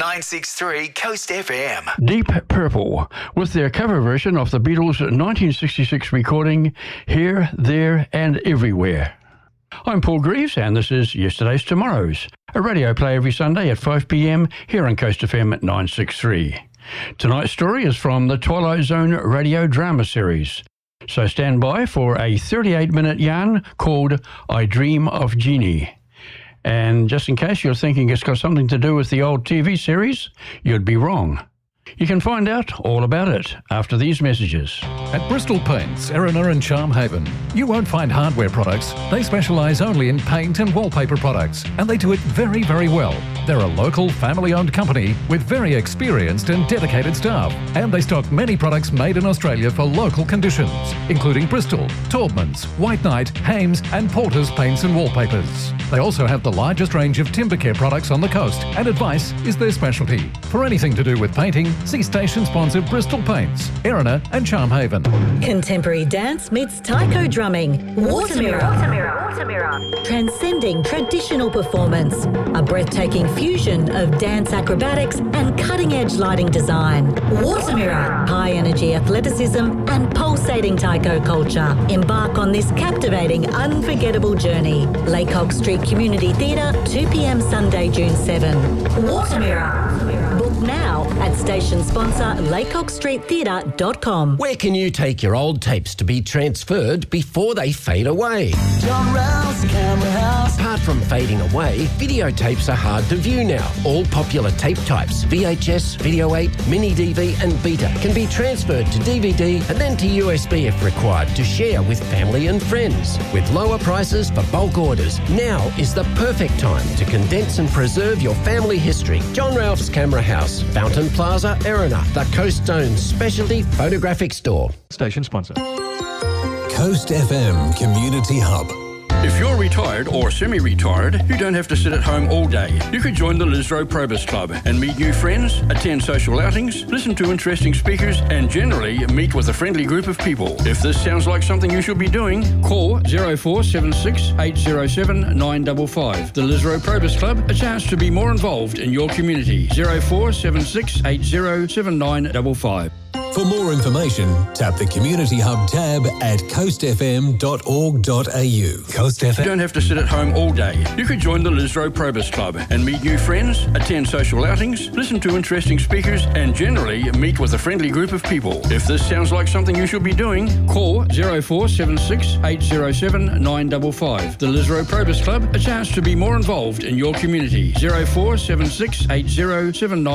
963 Coast FM. Deep Purple, with their cover version of the Beatles' 1966 recording, Here, There and Everywhere. I'm Paul Greaves, and this is Yesterday's Tomorrow's, a radio play every Sunday at 5 p.m. here on Coast FM at 963. Tonight's story is from the Twilight Zone radio drama series, so stand by for a 38-minute yarn called I Dream of Jeannie. And just in case you're thinking it's got something to do with the old TV series, you'd be wrong. You can find out all about it after these messages. At Bristol Paints, Erina and Charmhaven, you won't find hardware products. They specialise only in paint and wallpaper products, and they do it very, very well. They're a local, family-owned company with very experienced and dedicated staff, and they stock many products made in Australia for local conditions, including Bristol, Taubmans, White Knight, Hames and Porter's paints and wallpapers. They also have the largest range of timber care products on the coast, and advice is their specialty. For anything to do with painting, see station sponsor Bristol Paints, Erina and Charmhaven. Contemporary dance meets taiko drumming. Watermirror. Transcending traditional performance. A breathtaking fusion of dance acrobatics and cutting-edge lighting design. Watermirror. High-energy athleticism and pulsating taiko culture. Embark on this captivating, unforgettable journey. Laycock Street Community Theatre, 2 p.m. Sunday, June 7. Watermirror. Book now at station sponsor laycockstreettheatre.com. Where can you take your old tapes to be transferred before they fade away? John Ralph's Camera House. Apart from fading away, videotapes are hard to view now. All popular tape types, VHS, Video 8, Mini DV and Beta, can be transferred to DVD and then to USB if required to share with family and friends. With lower prices for bulk orders, now is the perfect time to condense and preserve your family history. John Ralph's Camera House, Fountain Plaza, Erina, the Coast Zone's specialty photographic store. Station sponsor. Coast FM Community Hub. If you're retired or semi-retired, you don't have to sit at home all day. You could join the Lisro Probus Club and meet new friends, attend social outings, listen to interesting speakers, and generally meet with a friendly group of people. If this sounds like something you should be doing, call 0476 807 955. The Lisro Probus Club, a chance to be more involved in your community. 0476 807 955. For more information, tap the Community Hub tab at coastfm.org.au. Coast FM. You don't have to sit at home all day. You could join the Lisro Probus Club and meet new friends, attend social outings, listen to interesting speakers, and generally meet with a friendly group of people. If this sounds like something you should be doing, call 0476 807 955. The Lisro Probus Club, a chance to be more involved in your community. 0476 807 955.